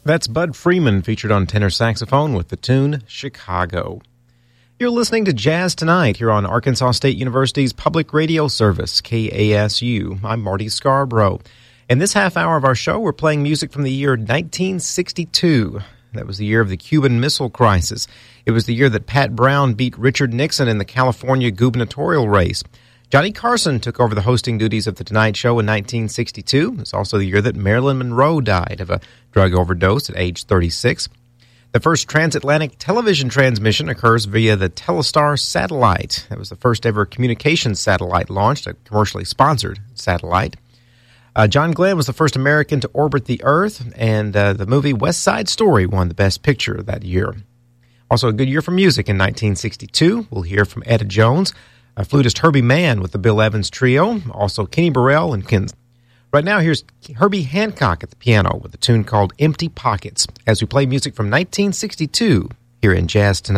That's Bud Freeman featured on tenor saxophone with the tune Chicago. You're listening to Jazz Tonight here on Arkansas State University's public radio service, KASU. I'm Marty Scarborough. In this half hour of our show, we're playing music from the year 1962. That was the year of the Cuban Missile Crisis. It was the year that Pat Brown beat Richard Nixon in the California gubernatorial race. Johnny Carson took over the hosting duties of The Tonight Show in 1962. It's also the year that Marilyn Monroe died of a drug overdose at age 36. The first transatlantic television transmission occurs via the Telestar satellite. That was the first ever communications satellite launched, a commercially sponsored satellite. John Glenn was the first American to orbit the Earth, and the movie West Side Story won the Best Picture that year. Also a good year for music in 1962. We'll hear from Etta Jones, flutist Herbie Mann with the Bill Evans Trio, also Kenny Burrell and Kins. Right now, here's Herbie Hancock at the piano with a tune called Empty Pockets as we play music from 1962 here in Jazz Tonight.